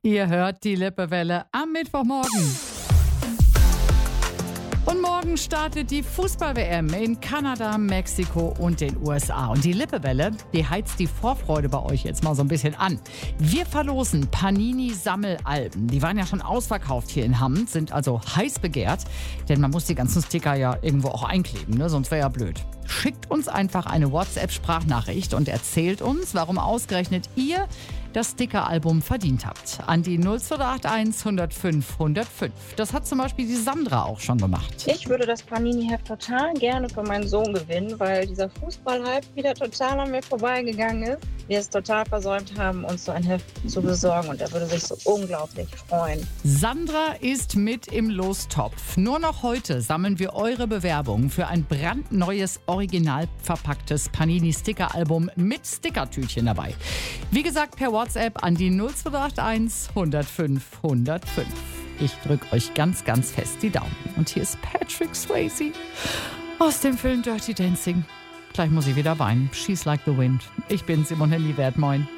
Ihr hört die Lippewelle am Mittwochmorgen. Und morgen startet die Fußball-WM in Kanada, Mexiko und den USA. Und die Lippewelle, die heizt die Vorfreude bei euch jetzt mal so ein bisschen an. Wir verlosen Panini-Sammelalben. Die waren ja schon ausverkauft hier in Hamm, sind also heiß begehrt. Denn man muss die ganzen Sticker ja irgendwo auch einkleben, ne? Sonst wäre ja blöd. Schickt uns einfach eine WhatsApp-Sprachnachricht und erzählt uns, warum ausgerechnet ihr das Stickeralbum verdient habt. An die 02881 105 105. Das hat zum Beispiel die Sandra auch schon gemacht. Ich würde das Panini-Heft total gerne für meinen Sohn gewinnen, weil dieser Fußballhype wieder total an mir vorbeigegangen ist. Wir es total versäumt haben, uns so ein Heft zu besorgen und er würde sich so unglaublich freuen. Sandra ist mit im Lostopf. Nur noch heute sammeln wir eure Bewerbungen für ein brandneues, original verpacktes Panini-Sticker-Album mit Stickertütchen dabei. Wie gesagt, per WhatsApp an die 02881 105 105. Ich drücke euch ganz, ganz fest die Daumen. Und hier ist Patrick Swayze aus dem Film Dirty Dancing. Gleich muss ich wieder weinen. She's like the wind. Ich bin Simon Henniewert. Moin.